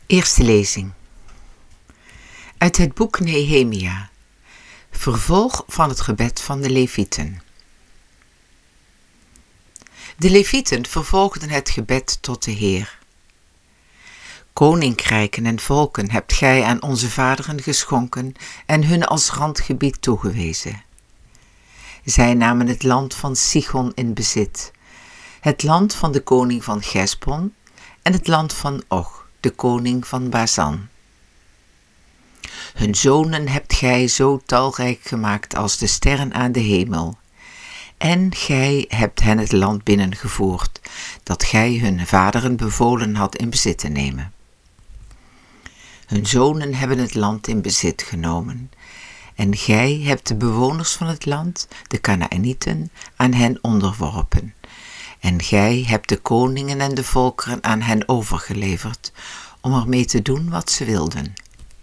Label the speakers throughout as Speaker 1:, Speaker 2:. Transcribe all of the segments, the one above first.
Speaker 1: Eerste lezing uit het boek Nehemia, vervolg van het gebed van de Levieten. De Levieten vervolgden het gebed tot de Heer. Koninkrijken en volken hebt gij aan onze vaderen geschonken en hun als randgebied toegewezen. Zij namen het land van Sichon in bezit, het land van de koning van Gesbon en het land van Og, de koning van Bazan. Hun zonen hebt gij zo talrijk gemaakt als de sterren aan de hemel, en gij hebt hen het land binnengevoerd, dat gij hun vaderen bevolen had in bezit te nemen. Hun zonen hebben het land in bezit genomen, en gij hebt de bewoners van het land, de Kanaanieten, aan hen onderworpen. En gij hebt de koningen en de volkeren aan hen overgeleverd, om ermee te doen wat ze wilden.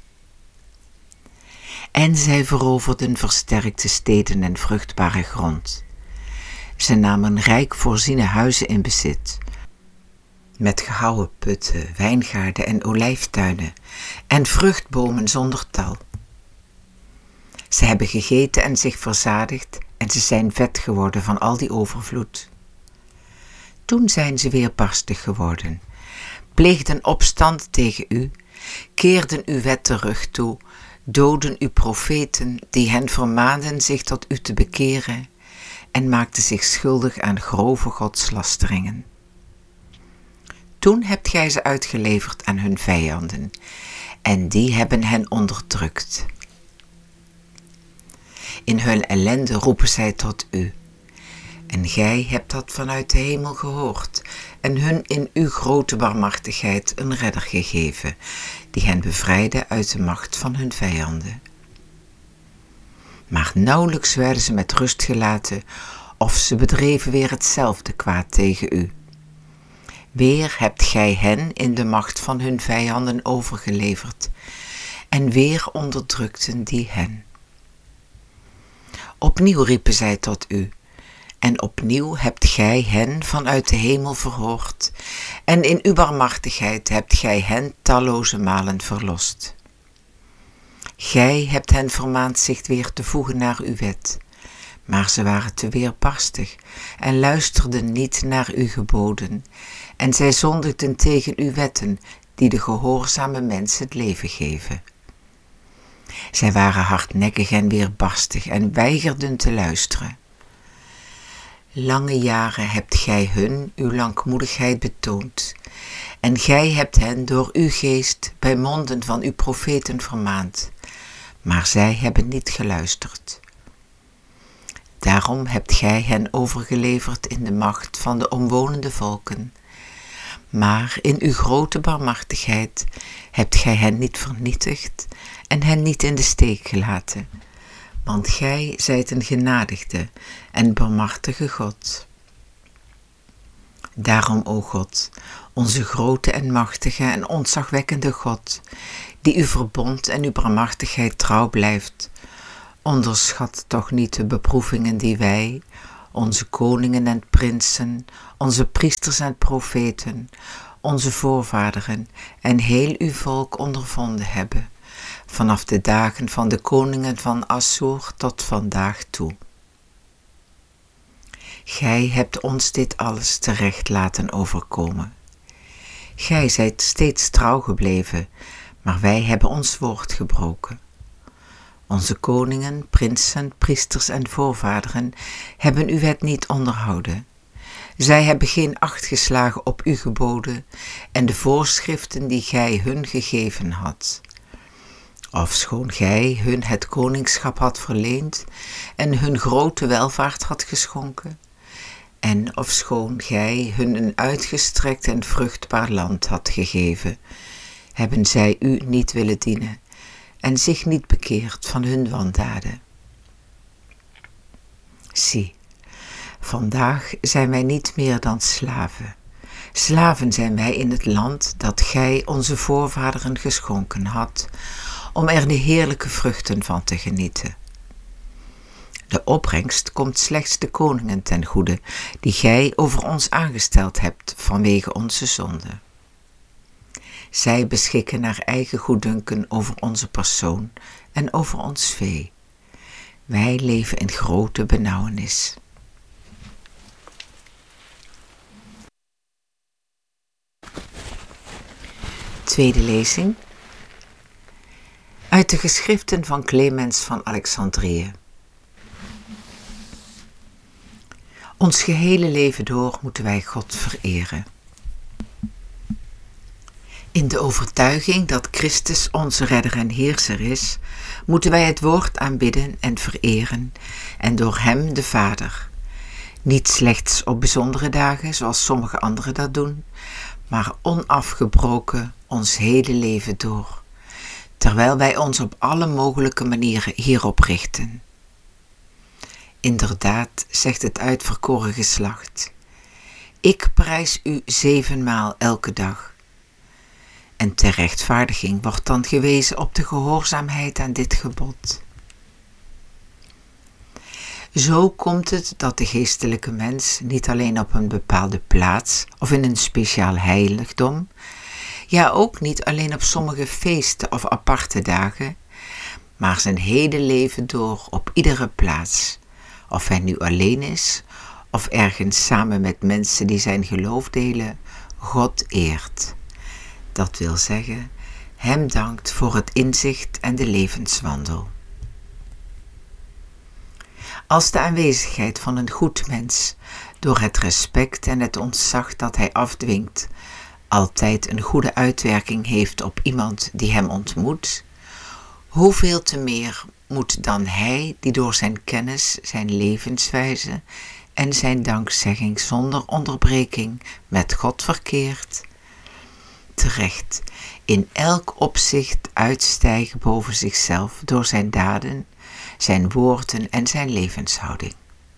Speaker 1: En zij veroverden versterkte steden en vruchtbare grond. Ze namen rijk voorziene huizen in bezit, met gehouwen putten, wijngaarden en olijftuinen, en vruchtbomen zonder tal. Ze hebben gegeten en zich verzadigd, en ze zijn vet geworden van al die overvloed. Toen zijn ze weerbarstig geworden, pleegden opstand tegen u, keerden uw wet terug toe, doodden uw profeten die hen vermaanden zich tot u te bekeren en maakten zich schuldig aan grove godslasteringen. Toen hebt gij ze uitgeleverd aan hun vijanden en die hebben hen onderdrukt. In hun ellende roepen zij tot u. En gij hebt dat vanuit de hemel gehoord en hun in uw grote barmhartigheid een redder gegeven, die hen bevrijdde uit de macht van hun vijanden. Maar nauwelijks werden ze met rust gelaten of ze bedreven weer hetzelfde kwaad tegen u. Weer hebt gij hen in de macht van hun vijanden overgeleverd en weer onderdrukten die hen. Opnieuw riepen zij tot u. En opnieuw hebt gij hen vanuit de hemel verhoord, en in uw barmhartigheid hebt gij hen talloze malen verlost. Gij hebt hen vermaand zich weer te voegen naar uw wet, maar ze waren te weerbarstig en luisterden niet naar uw geboden, en zij zondigden tegen uw wetten, die de gehoorzame mens het leven geven. Zij waren hardnekkig en weerbarstig en weigerden te luisteren. Lange jaren hebt gij hun uw langmoedigheid betoond, en gij hebt hen door uw geest bij monden van uw profeten vermaand, maar zij hebben niet geluisterd. Daarom hebt gij hen overgeleverd in de macht van de omwonende volken, maar in uw grote barmhartigheid hebt gij hen niet vernietigd en hen niet in de steek gelaten. Want gij zijt een genadigde en barmhartige God. Daarom, o God, onze grote en machtige en ontzagwekkende God, die uw verbond en uw barmhartigheid trouw blijft, onderschat toch niet de beproevingen die wij, onze koningen en prinsen, onze priesters en profeten, onze voorvaderen en heel uw volk ondervonden hebben, vanaf de dagen van de koningen van Assur tot vandaag toe. Gij hebt ons dit alles terecht laten overkomen. Gij zijt steeds trouw gebleven, maar wij hebben ons woord gebroken. Onze koningen, prinsen, priesters en voorvaderen hebben uw wet niet onderhouden. Zij hebben geen acht geslagen op uw geboden en de voorschriften die gij hun gegeven had. Ofschoon gij hun het koningschap had verleend en hun grote welvaart had geschonken, en ofschoon gij hun een uitgestrekt en vruchtbaar land had gegeven, hebben zij u niet willen dienen en zich niet bekeerd van hun wandaden. Zie, vandaag zijn wij niet meer dan slaven. Slaven zijn wij in het land dat gij onze voorvaderen geschonken had, om er de heerlijke vruchten van te genieten. De opbrengst komt slechts de koningen ten goede, die gij over ons aangesteld hebt vanwege onze zonde. Zij beschikken naar eigen goeddunken over onze persoon en over ons vee. Wij leven in grote benauwenis. Tweede lezing uit de geschriften van Clemens van Alexandrië. Ons gehele leven door moeten wij God vereren. In de overtuiging dat Christus onze redder en heerser is, moeten wij het woord aanbidden en vereren en door hem de Vader. Niet slechts op bijzondere dagen, zoals sommige anderen dat doen, maar onafgebroken ons hele leven door, terwijl wij ons op alle mogelijke manieren hierop richten. Inderdaad, zegt het uitverkoren geslacht, ik prijs u 7 maal elke dag. En ter rechtvaardiging wordt dan gewezen op de gehoorzaamheid aan dit gebod. Zo komt het dat de geestelijke mens niet alleen op een bepaalde plaats of in een speciaal heiligdom, ja ook niet alleen op sommige feesten of aparte dagen, maar zijn hele leven door op iedere plaats, of hij nu alleen is of ergens samen met mensen die zijn geloof delen, God eert. Dat wil zeggen, hem dankt voor het inzicht en de levenswandel. Als de aanwezigheid van een goed mens, door het respect en het ontzag dat hij afdwingt, altijd een goede uitwerking heeft op iemand die hem ontmoet, hoeveel te meer moet dan hij die door zijn kennis, zijn levenswijze en zijn dankzegging zonder onderbreking met God verkeert, terecht in elk opzicht uitstijgen boven zichzelf door zijn daden, zijn woorden en zijn levenshouding.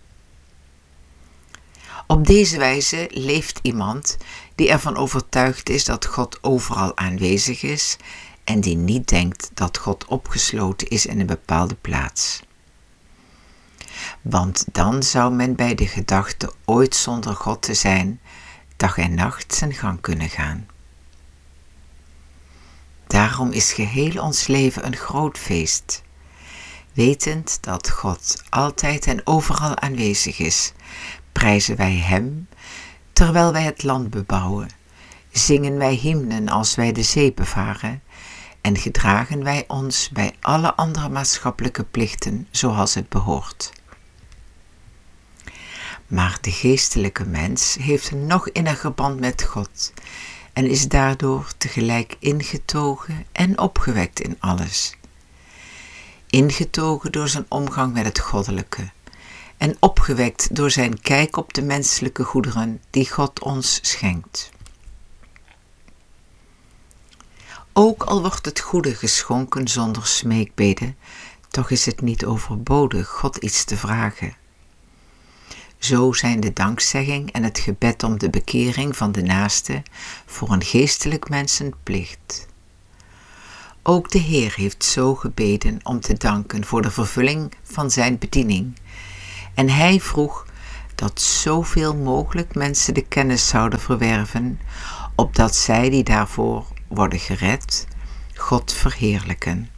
Speaker 1: Op deze wijze leeft iemand die ervan overtuigd is dat God overal aanwezig is en die niet denkt dat God opgesloten is in een bepaalde plaats. Want dan zou men bij de gedachte ooit zonder God te zijn, dag en nacht zijn gang kunnen gaan. Daarom is geheel ons leven een groot feest. Wetend dat God altijd en overal aanwezig is, prijzen wij hem, terwijl wij het land bebouwen, zingen wij hymnen als wij de zee bevaren en gedragen wij ons bij alle andere maatschappelijke plichten zoals het behoort. Maar de geestelijke mens heeft een nog inniger band met God en is daardoor tegelijk ingetogen en opgewekt in alles. Ingetogen door zijn omgang met het goddelijke en opgewekt door zijn kijk op de menselijke goederen die God ons schenkt. Ook al wordt het goede geschonken zonder smeekbeden, toch is het niet overbodig God iets te vragen. Zo zijn de dankzegging en het gebed om de bekering van de naaste voor een geestelijk mens een plicht. Ook de Heer heeft zo gebeden om te danken voor de vervulling van zijn bediening. En hij vroeg dat zoveel mogelijk mensen de kennis zouden verwerven, opdat zij die daarvoor worden gered, God verheerlijken.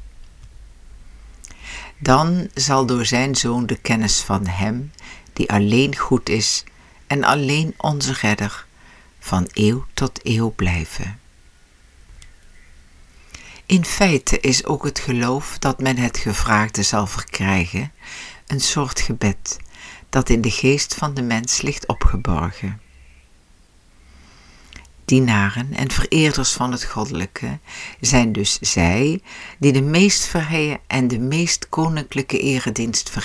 Speaker 1: Dan zal door zijn Zoon de kennis van hem, die alleen goed is en alleen onze redder, van eeuw tot eeuw blijven. In feite is ook het geloof dat men het gevraagde zal verkrijgen een soort gebed dat in de geest van de mens ligt opgeborgen. Dienaren en vereerders van het goddelijke zijn dus zij die de meest vrije en de meest koninklijke eredienst verrichten.